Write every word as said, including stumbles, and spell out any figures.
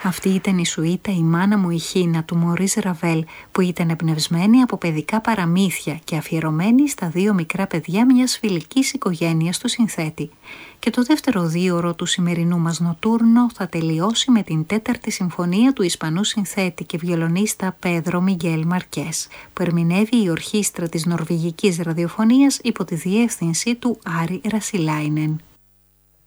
Αυτή ήταν η σουίτα «Η μάνα μου η Χίνα» του Μωρίς Ραβέλ, που ήταν εμπνευσμένη από παιδικά παραμύθια και αφιερωμένη στα δύο μικρά παιδιά μιας φιλικής οικογένειας του συνθέτη. Και το δεύτερο δίωρο του σημερινού μας νοτούρνο θα τελειώσει με την τέταρτη συμφωνία του Ισπανού συνθέτη και βιολονίστα Πέδρο Μιγγέλ Μαρκές, που ερμηνεύει η ορχήστρα της Νορβηγικής Ραδιοφωνίας υπό τη διεύθυνση του Άρη Ρασιλάινεν.